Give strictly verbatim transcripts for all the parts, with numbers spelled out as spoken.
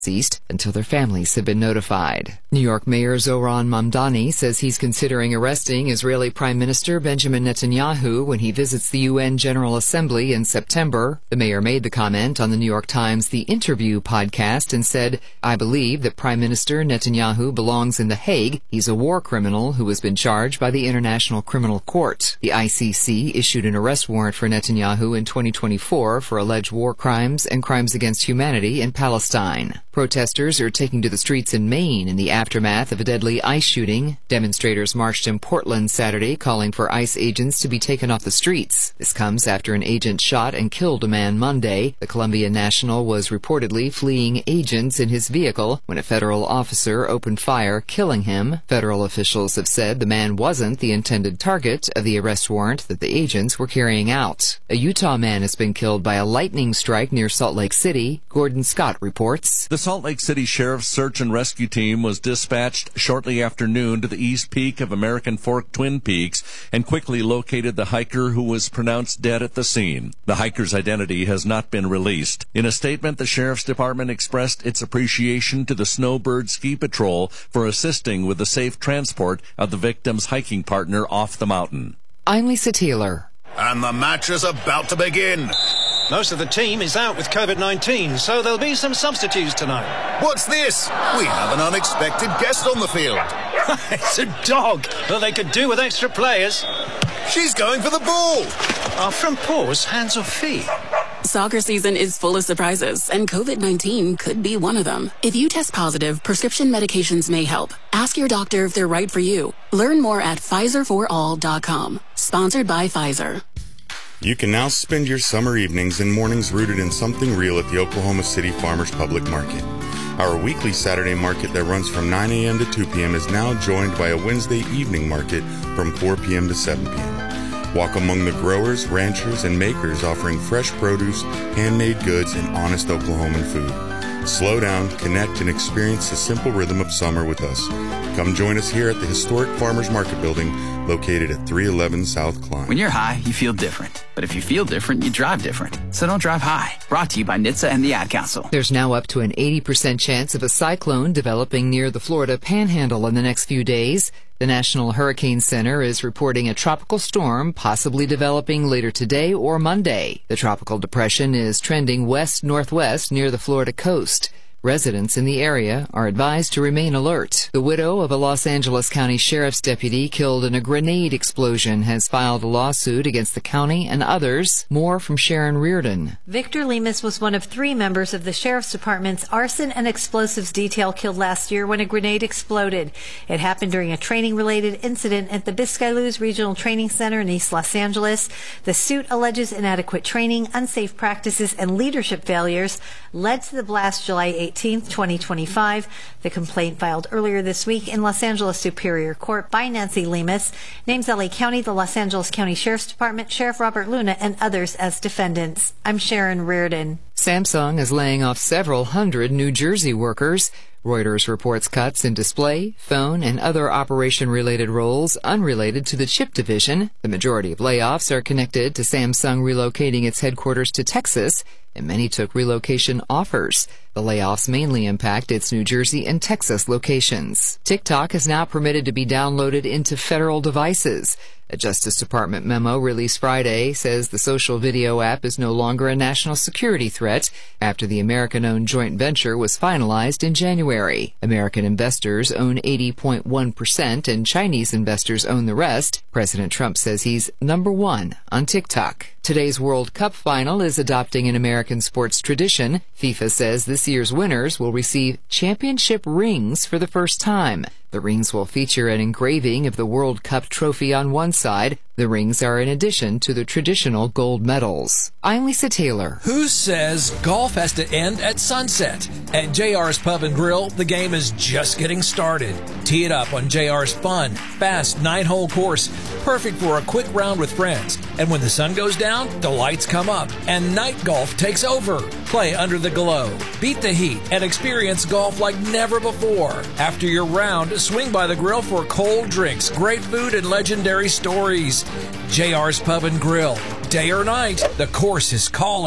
ceased until their families have been notified. New York Mayor Zohran Mamdani says he's considering arresting Israeli Prime Minister Benjamin Netanyahu when he visits the U N General Assembly in September. The mayor made the comment on the New York Times The Interview podcast and said, "I believe that Prime Minister Netanyahu belongs in The Hague. He's a war criminal who has been charged by the International Criminal Court." The I C C issued an arrest warrant for Netanyahu in twenty twenty-four for alleged war crimes and crimes against humanity in Palestine. Protesters are taking to the streets in Maine in the aftermath of a deadly ICE shooting. Demonstrators marched in Portland Saturday calling for ICE agents to be taken off the streets. This comes after an agent shot and killed a man Monday. The Columbia national was reportedly fleeing agents in his vehicle when a federal officer opened fire, killing him. Federal officials have said the man wasn't the intended target of the arrest warrant that the agents were carrying out. A Utah man has been killed by a lightning strike near Salt Lake City. Gordon Scott reports. The Salt Lake City Sheriff's Search and Rescue Team was dispatched shortly after noon to the east peak of American Fork Twin Peaks and quickly located the hiker who was pronounced dead at the scene. The hiker's identity has not been released. In a statement, the Sheriff's Department expressed its appreciation to the Snowbird Ski Patrol for assisting with the safe transport of the victim's hiking partner off the mountain. I'm Lisa Taylor. And the match is about to begin. Most of the team is out with COVID nineteen, so there'll be some substitutes tonight. What's this? We have an unexpected guest on the field. It's a dog. Well, they could do with extra players. She's going for the ball. Are front paws hands or feet? Soccer season is full of surprises, and COVID nineteen could be one of them. If you test positive, prescription medications may help. Ask your doctor if they're right for you. Learn more at Pfizer for all dot com. Sponsored by Pfizer. You can now spend your summer evenings and mornings rooted in something real at the Oklahoma City Farmers Public Market. Our weekly Saturday market that runs from nine a.m. to two p.m. is now joined by a Wednesday evening market from four p.m. to seven p.m. Walk among the growers, ranchers, and makers offering fresh produce, handmade goods, and honest Oklahoman food. Slow down, connect, and experience the simple rhythm of summer with us. Come join us here at the historic Farmers Market Building located at three eleven South Klein. When you're high, you feel different. But if you feel different, you drive different. So don't drive high. Brought to you by N H T S A and the Ad Council. There's now up to an eighty percent chance of a cyclone developing near the Florida Panhandle in the next few days. The National Hurricane Center is reporting a tropical storm possibly developing later today or Monday. The tropical depression is trending west-northwest near the Florida coast. Residents in the area are advised to remain alert. The widow of a Los Angeles County Sheriff's deputy killed in a grenade explosion has filed a lawsuit against the county and others. More from Sharon Reardon. Victor Lemus was one of three members of the Sheriff's Department's arson and explosives detail killed last year when a grenade exploded. It happened during a training-related incident at the Biscayne Regional Training Center in East Los Angeles. The suit alleges inadequate training, unsafe practices, and leadership failures led to the blast July eighteenth, twenty twenty-five. The complaint filed earlier this week in Los Angeles Superior Court by Nancy Lemus names L A County, the Los Angeles County Sheriff's Department, Sheriff Robert Luna, and others as defendants. I'm Sharon Reardon. Samsung is laying off several hundred New Jersey workers. Reuters reports cuts in display, phone, and other operation-related roles unrelated to the chip division. The majority of layoffs are connected to Samsung relocating its headquarters to Texas, and many took relocation offers. The layoffs mainly impact its New Jersey and Texas locations. TikTok is now permitted to be downloaded into federal devices. A Justice Department memo released Friday says the social video app is no longer a national security threat after the American-owned joint venture was finalized in January. American investors own eighty point one percent and Chinese investors own the rest. President Trump says he's number one on TikTok. Today's World Cup final is adopting an American sports tradition. FIFA says this year's winners will receive championship rings for the first time. The rings will feature an engraving of the World Cup trophy on one side. The rings are in addition to the traditional gold medals. I'm Lisa Taylor. Who says golf has to end at sunset? At J R's Pub and Grill, the game is just getting started. Tee it up on J R's fun, fast nine-hole course, perfect for a quick round with friends. And when the sun goes down, the lights come up, and night golf takes over. Play under the glow, beat the heat, and experience golf like never before. After your round, swing by the grill for cold drinks, great food, and legendary stories. J R's Pub and Grill. Day or night, the course is calling.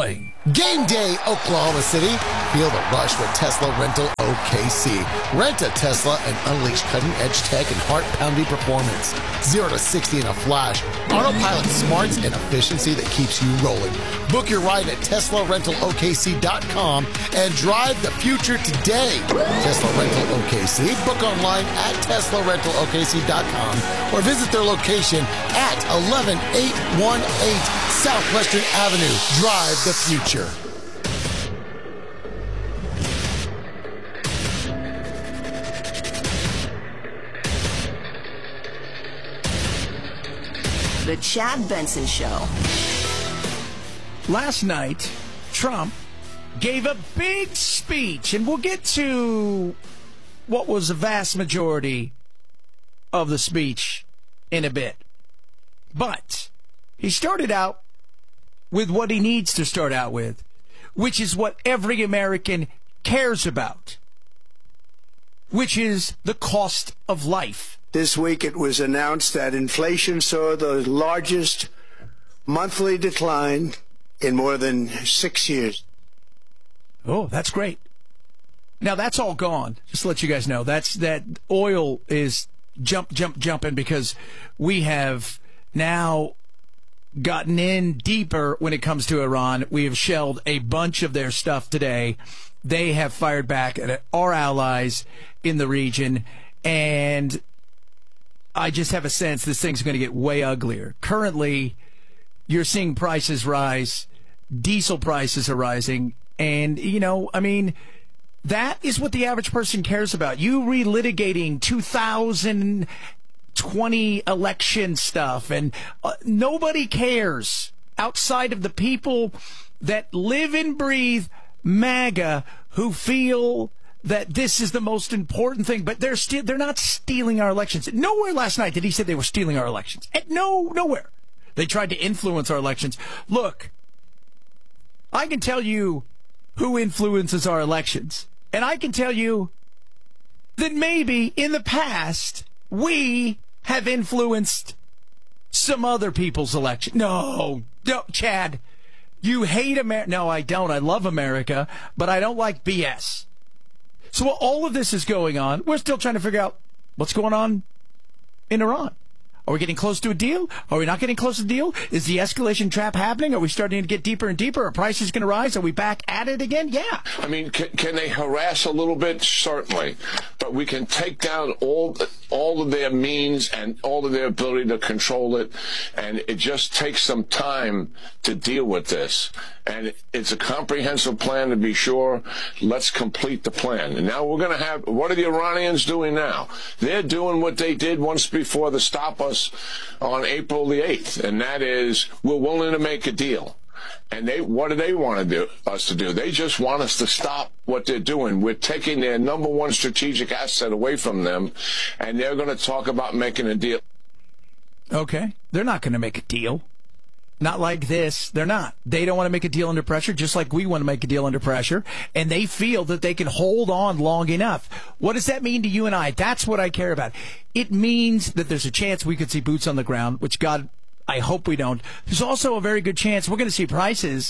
Game day, Oklahoma City. Feel the rush with Tesla Rental O K C. Rent a Tesla and unleash cutting-edge tech and heart-pounding performance. zero to sixty in a flash. Autopilot smarts and efficiency that keeps you rolling. Book your ride at Tesla Rental O K C dot com and drive the future today. Tesla Rental O K C. Book online at Tesla Rental O K C dot com or visit their location at eleven eight one eight Southwestern Avenue. Drive the future. The Chad Benson Show. Last night, Trump gave a big speech, and we'll get to what was the vast majority of the speech in a bit. But he started out with what he needs to start out with, which is what every American cares about, which is the cost of life. This week it was announced that inflation saw the largest monthly decline in more than six years. Oh, that's great. Now, that's all gone. Just to let you guys know, that's that oil is jump, jump, jumping because we have now gotten in deeper when it comes to Iran. We have shelled a bunch of their stuff today. They have fired back at our allies in the region, and I just have a sense this thing's going to get way uglier. Currently, you're seeing prices rise. Diesel prices are rising. And, you know, I mean, that is what the average person cares about. You relitigating two thousand twenty election stuff, and uh, nobody cares outside of the people that live and breathe MAGA who feel that this is the most important thing, but they're still they're not stealing our elections. Nowhere last night did he say they were stealing our elections. At no, nowhere. They tried to influence our elections. Look, I can tell you who influences our elections, and I can tell you that maybe in the past we have influenced some other people's election. No, no, Chad, you hate America. No, I don't. I love America, but I don't like B S. So while all of this is going on, we're still trying to figure out what's going on in Iran. Are we getting close to a deal? Are we not getting close to a deal? Is the escalation trap happening? Are we starting to get deeper and deeper? Are prices going to rise? Are we back at it again? Yeah. I mean, can, can they harass a little bit? Certainly. But we can take down all all of their means and all of their ability to control it. And it just takes some time to deal with this. And it's a comprehensive plan, to be sure. Let's complete the plan. And now we're going to have, what are the Iranians doing now? They're doing what they did once before to stop us on April the eighth, and that is we're willing to make a deal. And they, what do they want to do us to do? They just want us to stop what they're doing. We're taking their number one strategic asset away from them, and they're going to talk about making a deal. Okay. They're not going to make a deal. Not like this. They're not. They don't want to make a deal under pressure, just like we want to make a deal under pressure. And they feel that they can hold on long enough. What does that mean to you and I? That's what I care about. It means that there's a chance we could see boots on the ground, which, God, I hope we don't. There's also a very good chance we're going to see prices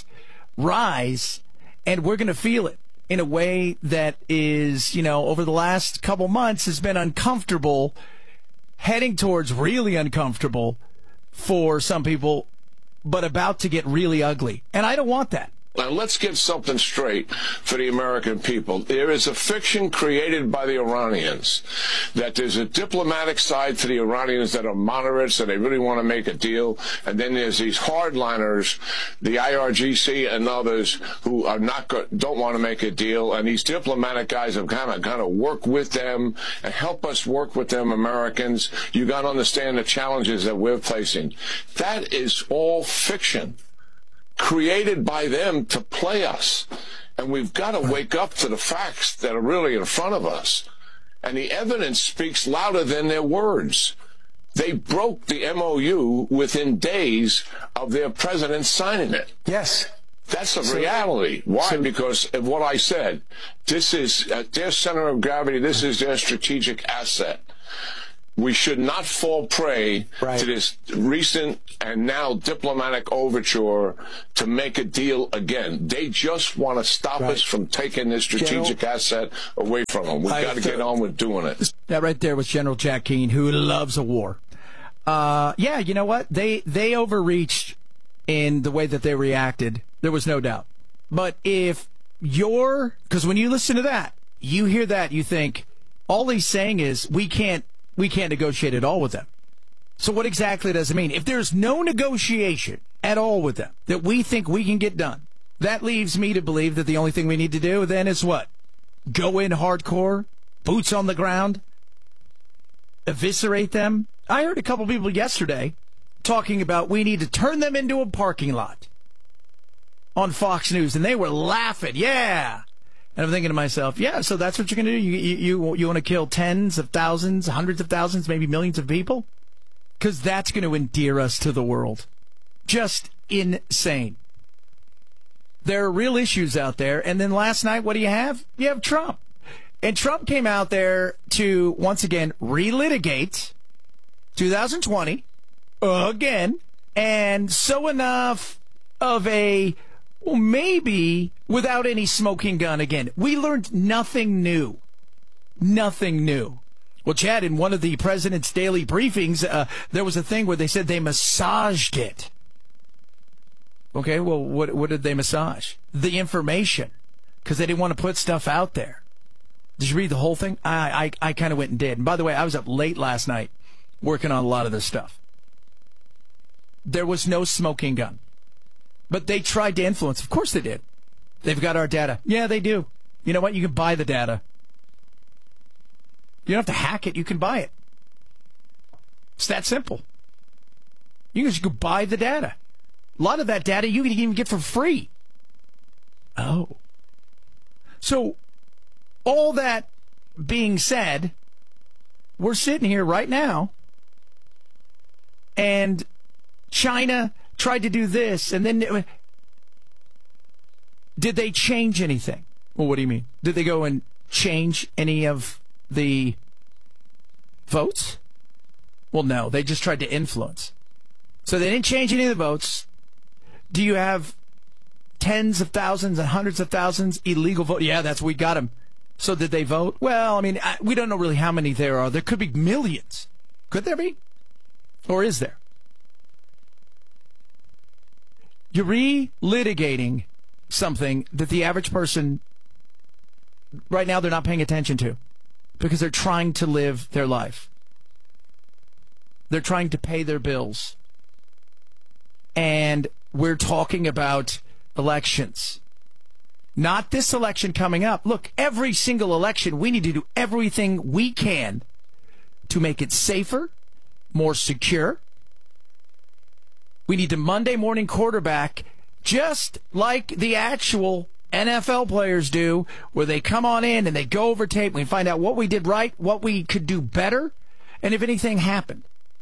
rise, and we're going to feel it in a way that is, you know, over the last couple months has been uncomfortable, heading towards really uncomfortable for some people, but about to get really ugly. And I don't want that. Now, let's get something straight for the American people. There is a fiction created by the Iranians that there's a diplomatic side to the Iranians that are moderates and they really want to make a deal. And then there's these hardliners, the I R G C and others, who are not go- don't want to make a deal. And these diplomatic guys have kind of kind of work with them and help us work with them, Americans. You got to understand the challenges that we're facing. That is all fiction, created by them to play us. And we've got to wake up to the facts that are really in front of us. And the evidence speaks louder than their words. They broke the M O U within days of their president signing it. Yes. That's a so, reality. Why? So, because of what I said. This is at their center of gravity. This is their strategic asset. we should not fall prey Right. to this recent and now diplomatic overture to make a deal again. They just want to stop Right. us from taking this strategic General, asset away from them. We've I got to th- get on with doing it. That right there was General Jack Keane, who loves a war. Uh, yeah, you know what? They they overreached in the way that they reacted. There was no doubt. But if you're, because when you listen to that, you hear that, you think all he's saying is we can't we can't negotiate at all with them. So what exactly does it mean? If there's no negotiation at all with them that we think we can get done, that leaves me to believe that the only thing we need to do then is what? Go in hardcore, boots on the ground, eviscerate them. I heard a couple people yesterday talking about we need to turn them into a parking lot on Fox News, and they were laughing. Yeah. And I'm thinking to myself, yeah, so that's what you're going to do? You, you, you, you want to kill tens of thousands, hundreds of thousands, maybe millions of people? Because that's going to endear us to the world. Just insane. There are real issues out there. And then last night, what do you have? You have Trump. And Trump came out there to, once again, relitigate two thousand twenty again. And so enough of a, well, maybe without any smoking gun again. We learned nothing new. Nothing new. Well, Chad, in one of the president's daily briefings, uh, there was a thing where they said they massaged it. Okay, well, what what did they massage? The information, because they didn't want to put stuff out there. Did you read the whole thing? I I, I kind of went and did. And by the way, I was up late last night working on a lot of this stuff. There was no smoking gun. But they tried to influence. Of course they did. They've got our data. Yeah, they do. You know what? You can buy the data. You don't have to hack it. You can buy it. It's that simple. You can just go buy the data. A lot of that data you can even get for free. Oh. So, all that being said, we're sitting here right now, and China tried to do this, and then did they change anything? Well, what do you mean? Did they go and change any of the votes? Well, no, they just tried to influence. So they didn't change any of the votes. Do you have tens of thousands and hundreds of thousands illegal votes? Yeah, that's we got them. So did they vote? Well, I mean, I, we don't know really how many there are. There could be millions. Could there be? Or is there? You're relitigating something that the average person, right now, they're not paying attention to because they're trying to live their life. They're trying to pay their bills. And we're talking about elections. Not this election coming up. Look, every single election, we need to do everything we can to make it safer, more secure. We need to Monday morning quarterback just like the actual N F L players do, where they come on in and they go over tape and we find out what we did right, what we could do better, and if anything happened.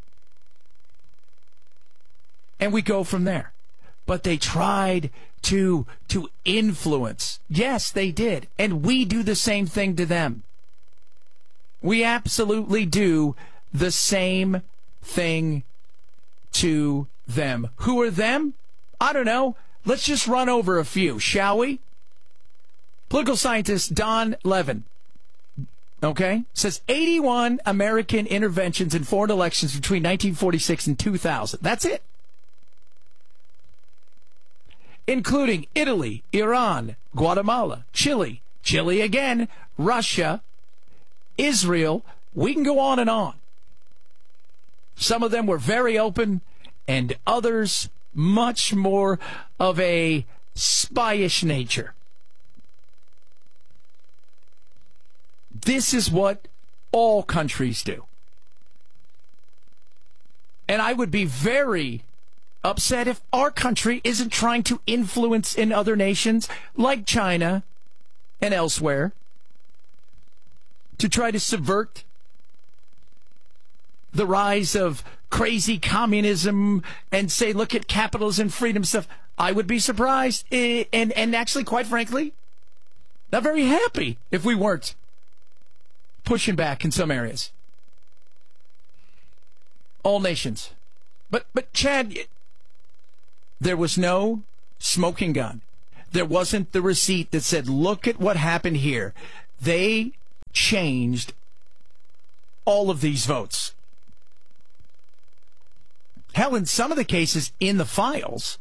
And we go from there. But they tried to to influence. Yes, they did. And we do the same thing to them. We absolutely do the same thing to them. Who are them? I don't know. Let's just run over a few, shall we? Political scientist Don Levin, okay, says eighty-one American interventions in foreign elections between nineteen forty-six and two thousand. That's it. Including Italy, Iran, Guatemala, Chile, Chile again, Russia, Israel. We can go on and on. Some of them were very open, and others much more of a spyish nature. This is what all countries do. And I would be very upset if our country isn't trying to influence in other nations like China and elsewhere to try to subvert the rise of crazy communism and say, look at capitalism, freedom stuff. I would be surprised and, and actually, quite frankly, not very happy if we weren't pushing back in some areas. All nations. But, but Chad, there was no smoking gun. There wasn't the receipt that said, look at what happened here. They changed all of these votes. Hell, in some of the cases in the files,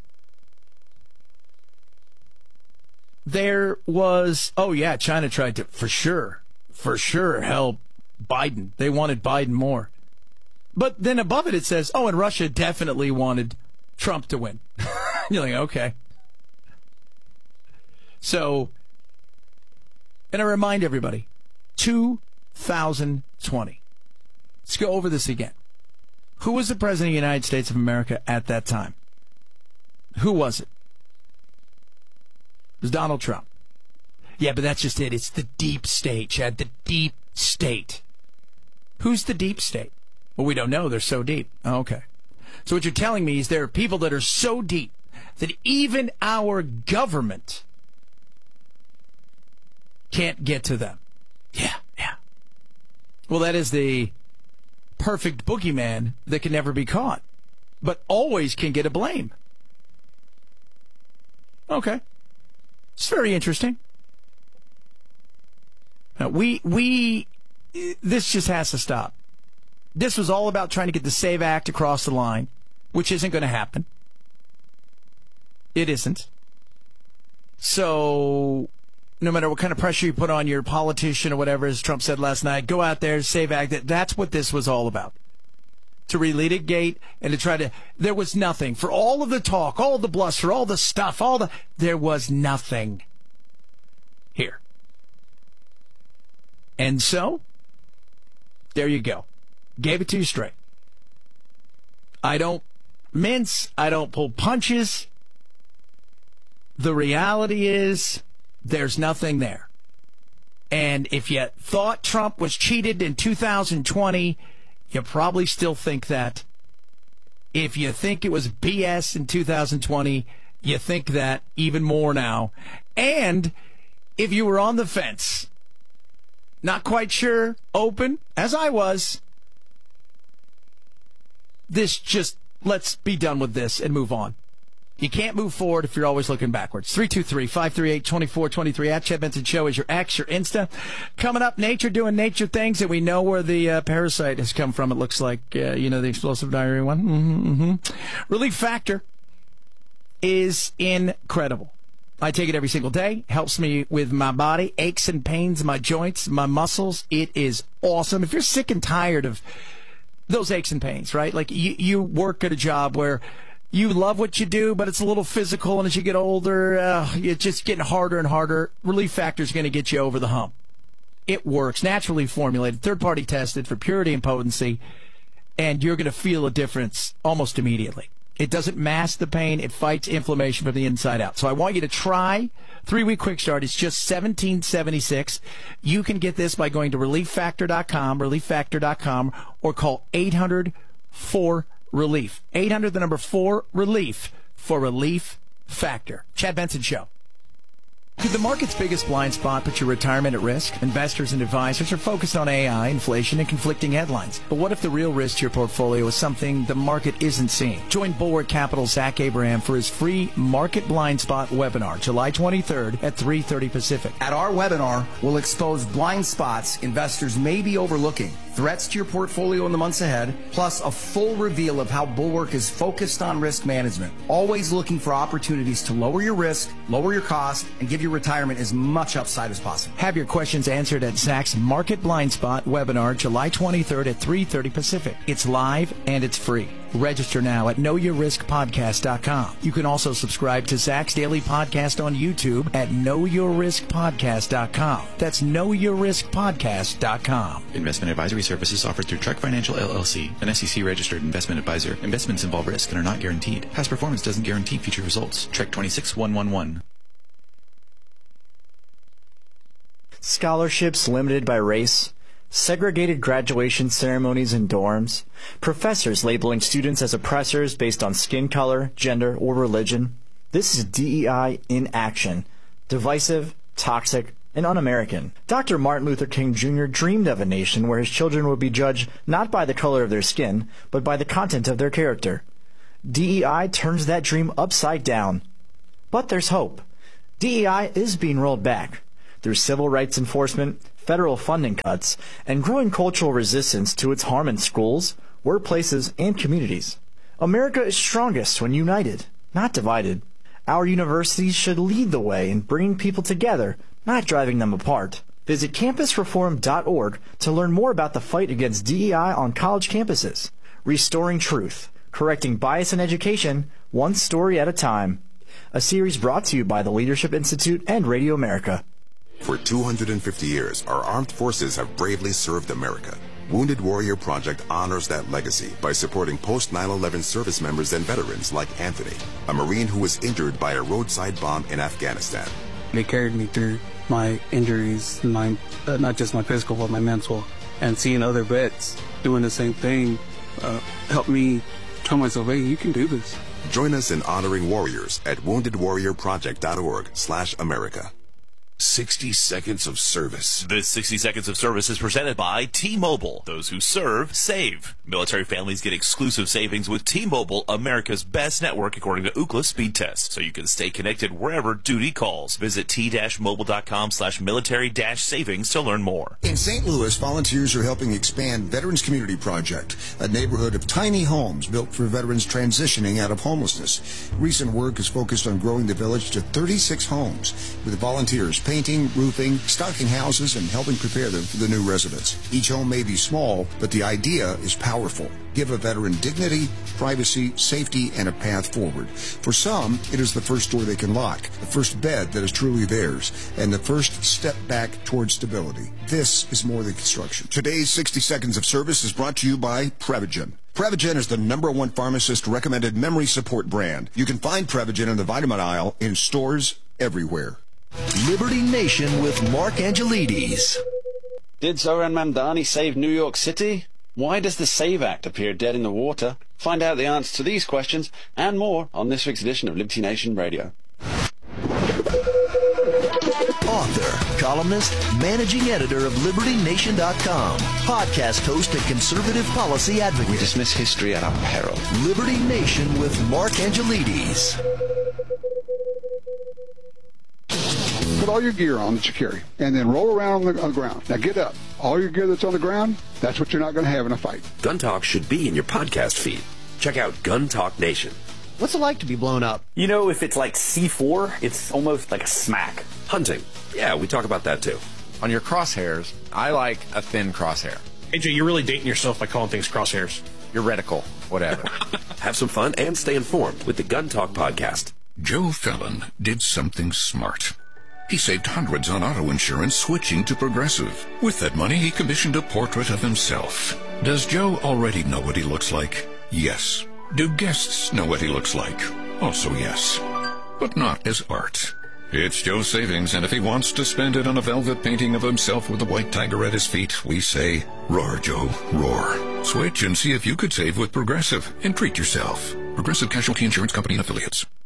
there was, oh yeah, China tried to, for sure, for sure, help Biden. They wanted Biden more. But then above it, it says, oh, and Russia definitely wanted Trump to win. You're like, okay. So, and I remind everybody, two thousand twenty. Let's go over this again. Who was the president of the United States of America at that time? Who was it? It was Donald Trump. Yeah, but that's just it. It's the deep state, Chad. The deep state. Who's the deep state? Well, we don't know. They're so deep. Oh, okay. So what you're telling me is there are people that are so deep that even our government can't get to them. Yeah, yeah. Well, that is the perfect boogeyman that can never be caught, but always can get a blame. Okay. It's very interesting. Now, we, we, this just has to stop. This was all about trying to get the SAVE Act across the line, which isn't going to happen. It isn't. So, no matter what kind of pressure you put on your politician or whatever, as Trump said last night, go out there, SAVE Act. That's what this was all about. To relitigate and to try to, there was nothing. For all of the talk, all the bluster, all the stuff, all the, there was nothing here. And so, there you go. Gave it to you straight. I don't mince. I don't pull punches. The reality is there's nothing there. And if you thought Trump was cheated in two thousand twenty, you probably still think that. If you think it was B S in two thousand twenty, you think that even more now. And if you were on the fence, not quite sure, open, as I was, this just, let's be done with this and move on. You can't move forward if you're always looking backwards. three two three, five three eight, two four two three at Chad Benson Show is your X, your Insta. Coming up, nature doing nature things, and we know where the uh, parasite has come from. It looks like, uh, you know, the explosive diarrhea one. Mm-hmm, mm-hmm. Relief Factor is incredible. I take it every single day. Helps me with my body, aches and pains, my joints, my muscles. It is awesome. If you're sick and tired of those aches and pains, right? Like you, you work at a job where you love what you do, but it's a little physical, and as you get older, uh, it's just getting harder and harder. Relief Factor is going to get you over the hump. It works. Naturally formulated, third-party tested for purity and potency, and you're going to feel a difference almost immediately. It doesn't mask the pain. It fights inflammation from the inside out. So I want you to try three-week quick start. It's just seventeen seventy-six. You can get this by going to relief factor dot com, relief factor dot com, or call eight hundred four relief. eight hundred, the number four, relief for Relief Factor. Chad Benson Show. Could the market's biggest blind spot put your retirement at risk? Investors and advisors are focused on A I, inflation, and conflicting headlines. But what if the real risk to your portfolio is something the market isn't seeing? Join Bulwark Capital's Zach Abraham for his free Market Blind Spot webinar, July twenty-third at three thirty Pacific. At our webinar, we'll expose blind spots investors may be overlooking, threats to your portfolio in the months ahead, plus a full reveal of how Bulwark is focused on risk management, always looking for opportunities to lower your risk, lower your cost, and give your retirement as much upside as possible. Have your questions answered at Zach's Market Blind Spot webinar, July twenty-third at three thirty Pacific. It's live and it's free. Register now at know your risk podcast dot com. You can also subscribe to Zach's daily podcast on YouTube at know your risk podcast dot com. That's know your risk podcast dot com. Investment advisory services offered through Trek Financial L L C, an S E C-registered investment advisor. Investments involve risk and are not guaranteed. Past performance doesn't guarantee future results. Trek twenty-six one one one. Scholarships limited by race, segregated graduation ceremonies in dorms, professors labeling students as oppressors based on skin color, gender, or religion. This is D E I in action. Divisive, toxic, and un-American. Doctor Martin Luther King Junior dreamed of a nation where his children would be judged not by the color of their skin, but by the content of their character. D E I turns that dream upside down. But there's hope. D E I is being rolled back. Through civil rights enforcement, federal funding cuts, and growing cultural resistance to its harm in schools, workplaces, and communities. America is strongest when united, not divided. Our universities should lead the way in bringing people together, not driving them apart. Visit campus reform dot org to learn more about the fight against D E I on college campuses. Restoring truth, correcting bias in education, one story at a time. A series brought to you by the Leadership Institute and Radio America. For two hundred fifty years, our armed forces have bravely served America. Wounded Warrior Project honors that legacy by supporting post nine eleven service members and veterans like Anthony, a Marine who was injured by a roadside bomb in Afghanistan. They carried me through my injuries, my uh, not just my physical, but my mental. And seeing other vets doing the same thing uh, helped me tell myself, hey, you can do this. Join us in honoring warriors at wounded warrior project dot org slash America. sixty seconds of service. This sixty seconds of service is presented by T-Mobile. Those who serve, save. Military families get exclusive savings with T-Mobile, America's best network according to Ookla speed test. So you can stay connected wherever duty calls. Visit t-mobile.com slash military dash savings to learn more. In Saint Louis, volunteers are helping expand Veterans Community Project, a neighborhood of tiny homes built for veterans transitioning out of homelessness. Recent work is focused on growing the village to thirty-six homes, with volunteers painting, roofing, stocking houses, and helping prepare them for the new residents. Each home may be small, but the idea is powerful. Give a veteran dignity, privacy, safety, and a path forward. For some, it is the first door they can lock, the first bed that is truly theirs, and the first step back towards stability. This is more than construction. Today's sixty seconds of service is brought to you by Prevagen. Prevagen is the number one pharmacist-recommended memory support brand. You can find Prevagen in the vitamin aisle in stores everywhere. Liberty Nation with Mark Angelides. Did Zoran Mamdani save New York City? Why does the SAVE Act appear dead in the water? Find out the answer to these questions and more on this week's edition of Liberty Nation Radio. Author, columnist, managing editor of Liberty Nation dot com, podcast host and conservative policy advocate. We dismiss history at our peril. Liberty Nation with Mark Angelides. Put all your gear on that you carry, and then roll around on the, on the ground. Now get up. All your gear that's on the ground, that's what you're not going to have in a fight. Gun Talk should be in your podcast feed. Check out Gun Talk Nation. What's it like to be blown up? You know, if it's like C four, it's almost like a smack. Hunting. Yeah, we talk about that too. On your crosshairs, I like a thin crosshair. A J, you're really dating yourself by calling things crosshairs. Your reticle, whatever. Have some fun and stay informed with the Gun Talk podcast. Joe Fallon did something smart. He saved hundreds on auto insurance switching to Progressive. With that money, he commissioned a portrait of himself. Does Joe already know what he looks like? Yes. Do guests know what he looks like? Also yes. But not as art. It's Joe's savings, and if he wants to spend it on a velvet painting of himself with a white tiger at his feet, we say, roar, Joe, roar. Switch and see if you could save with Progressive and treat yourself. Progressive Casualty Insurance Company and Affiliates.